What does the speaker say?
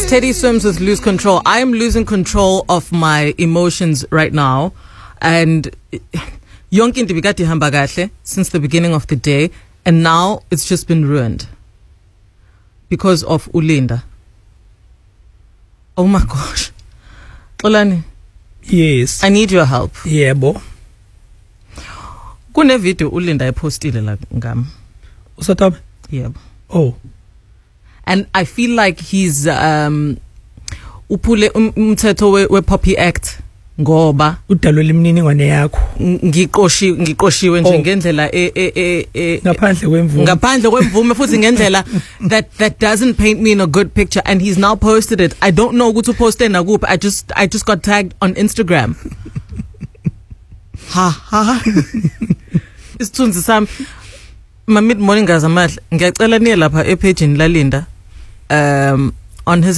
Teddy swims with lose control. I am losing control of my emotions right now, and yonke into bikati hamba kahle since the beginning of the day, and now it's just been ruined because of Ulinda. Oh my gosh, Xolani. Yes. I need your help. Yebo. Kune video Ulinda epostile la ngam. Usataba? Yebo. Oh. And I feel like he's upule umthetho we Poppy Act ngoba udalwe imininingwane yakho ngiqoshiwe nje ngendlela ngaphandle kwemvume futhi ngendlela that doesn't paint me in a good picture, and he's now posted it. I don't know ukuthi uposte nakuphi. I just got tagged on Instagram. ha isithunzi sami ma mid morning guys amahle ngiyacela niye lapha epage ni lalinda on his